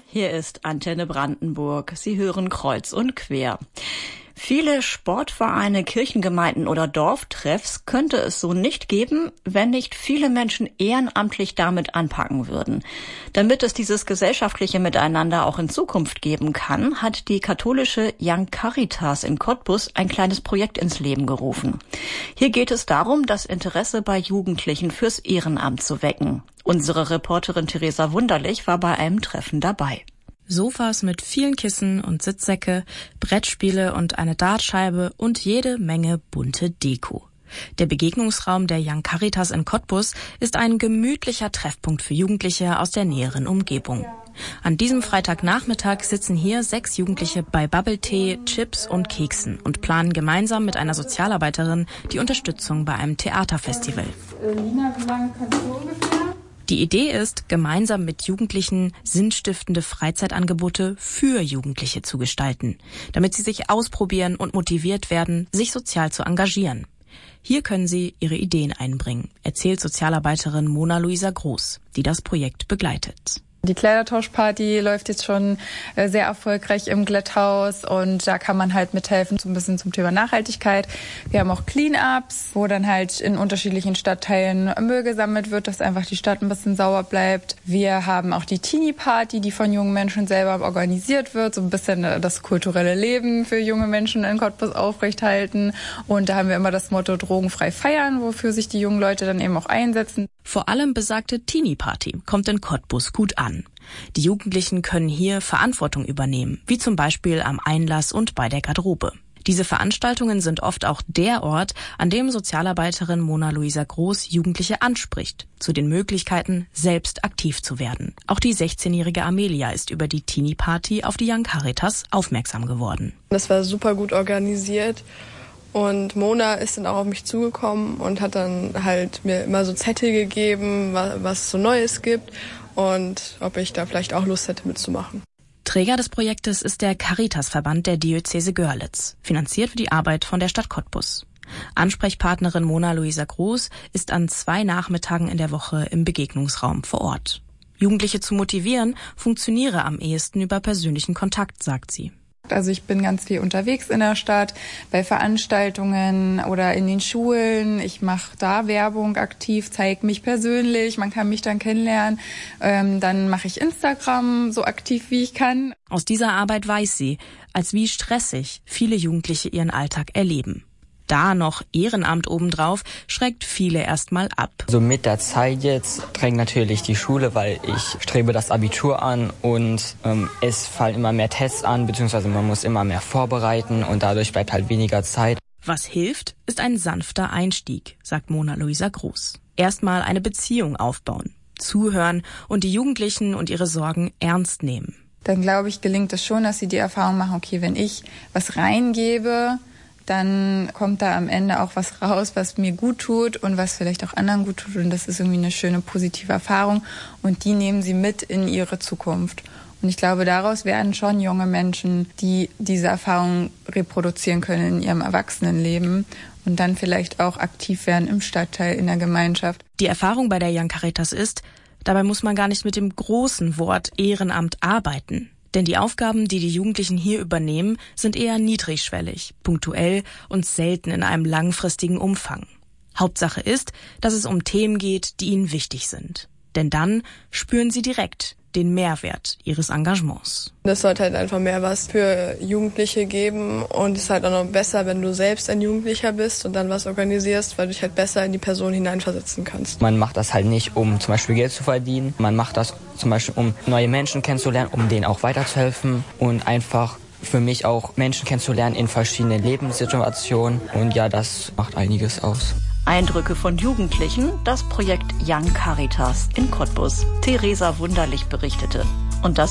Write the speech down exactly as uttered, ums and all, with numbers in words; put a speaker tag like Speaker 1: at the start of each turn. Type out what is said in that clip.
Speaker 1: hier ist Antenne Brandenburg. Sie hören Kreuz und Quer. Viele Sportvereine, Kirchengemeinden oder Dorftreffs könnte es so nicht geben, wenn nicht viele Menschen ehrenamtlich damit anpacken würden. Damit es dieses gesellschaftliche Miteinander auch in Zukunft geben kann, hat die katholische Young Caritas in Cottbus ein kleines Projekt ins Leben gerufen. Hier geht es darum, das Interesse bei Jugendlichen fürs Ehrenamt zu wecken. Unsere Reporterin Theresa Wunderlich war bei einem Treffen dabei.
Speaker 2: Sofas mit vielen Kissen und Sitzsäcke, Brettspiele und eine Dartscheibe und jede Menge bunte Deko. Der Begegnungsraum der Young Caritas in Cottbus ist ein gemütlicher Treffpunkt für Jugendliche aus der näheren Umgebung. An diesem Freitagnachmittag sitzen hier sechs Jugendliche bei Bubble-Tee, Chips und Keksen und planen gemeinsam mit einer Sozialarbeiterin die Unterstützung bei einem Theaterfestival.
Speaker 3: Lina, wie lange kannst du ungefähr?
Speaker 2: Die Idee ist, gemeinsam mit Jugendlichen sinnstiftende Freizeitangebote für Jugendliche zu gestalten, damit sie sich ausprobieren und motiviert werden, sich sozial zu engagieren. Hier können sie ihre Ideen einbringen, erzählt Sozialarbeiterin Mona Luisa Groß, die das Projekt begleitet.
Speaker 3: Die Kleidertauschparty läuft jetzt schon sehr erfolgreich im Glätthaus und da kann man halt mithelfen, so ein bisschen zum Thema Nachhaltigkeit. Wir haben auch Clean-Ups, wo dann halt in unterschiedlichen Stadtteilen Müll gesammelt wird, dass einfach die Stadt ein bisschen sauber bleibt. Wir haben auch die Teenie-Party, die von jungen Menschen selber organisiert wird, so ein bisschen das kulturelle Leben für junge Menschen in Cottbus aufrechthalten. Und da haben wir immer das Motto drogenfrei feiern, wofür sich die jungen Leute dann eben auch einsetzen.
Speaker 2: Vor allem besagte Teenie-Party kommt in Cottbus gut an. Die Jugendlichen können hier Verantwortung übernehmen, wie zum Beispiel am Einlass und bei der Garderobe. Diese Veranstaltungen sind oft auch der Ort, an dem Sozialarbeiterin Mona Luisa Groß Jugendliche anspricht, zu den Möglichkeiten, selbst aktiv zu werden. Auch die sechzehnjährige Amelia ist über die Teenie-Party auf die Young Caritas aufmerksam geworden.
Speaker 4: Das war super gut organisiert. Und Mona ist dann auch auf mich zugekommen und hat dann halt mir immer so Zettel gegeben, was, was es so Neues gibt und ob ich da vielleicht auch Lust hätte mitzumachen.
Speaker 2: Träger des Projektes ist der Caritas-Verband der Diözese Görlitz. Finanziert wird die Arbeit von der Stadt Cottbus. Ansprechpartnerin Mona Luisa Groß ist an zwei Nachmittagen in der Woche im Begegnungsraum vor Ort. Jugendliche zu motivieren, funktioniere am ehesten über persönlichen Kontakt, sagt sie.
Speaker 3: Also ich bin ganz viel unterwegs in der Stadt, bei Veranstaltungen oder in den Schulen. Ich mache da Werbung aktiv, zeige mich persönlich, man kann mich dann kennenlernen. Ähm, dann mache ich Instagram so aktiv, wie ich kann.
Speaker 2: Aus dieser Arbeit weiß sie, als wie stressig viele Jugendliche ihren Alltag erleben. Da noch Ehrenamt obendrauf, schreckt viele erstmal ab.
Speaker 5: So mit der Zeit jetzt drängt natürlich die Schule, weil ich strebe das Abitur an und ähm, es fallen immer mehr Tests an, beziehungsweise man muss immer mehr vorbereiten und dadurch bleibt halt weniger Zeit.
Speaker 2: Was hilft, ist ein sanfter Einstieg, sagt Mona Luisa Groß. Erstmal eine Beziehung aufbauen, zuhören und die Jugendlichen und ihre Sorgen ernst nehmen.
Speaker 3: Dann glaube ich, gelingt es schon, dass sie die Erfahrung machen, okay, wenn ich was reingebe, dann kommt da am Ende auch was raus, was mir gut tut und was vielleicht auch anderen gut tut. Und das ist irgendwie eine schöne, positive Erfahrung. Und die nehmen sie mit in ihre Zukunft. Und ich glaube, daraus werden schon junge Menschen, die diese Erfahrung reproduzieren können in ihrem Erwachsenenleben und dann vielleicht auch aktiv werden im Stadtteil, in der Gemeinschaft.
Speaker 2: Die Erfahrung bei der Young Caritas ist, dabei muss man gar nicht mit dem großen Wort Ehrenamt arbeiten. Denn die Aufgaben, die die Jugendlichen hier übernehmen, sind eher niedrigschwellig, punktuell und selten in einem langfristigen Umfang. Hauptsache ist, dass es um Themen geht, die ihnen wichtig sind. Denn dann spüren sie direkt den Mehrwert ihres Engagements.
Speaker 4: Das sollte halt einfach mehr was für Jugendliche geben und es ist halt auch noch besser, wenn du selbst ein Jugendlicher bist und dann was organisierst, weil du dich halt besser in die Person hineinversetzen kannst.
Speaker 5: Man macht das halt nicht, um zum Beispiel Geld zu verdienen. Man macht das zum Beispiel, um neue Menschen kennenzulernen, um denen auch weiterzuhelfen und einfach für mich auch Menschen kennenzulernen in verschiedenen Lebenssituationen. Und ja, das macht einiges aus.
Speaker 1: Eindrücke von Jugendlichen, das Projekt Young Caritas in Cottbus. Theresa Wunderlich berichtete. Und das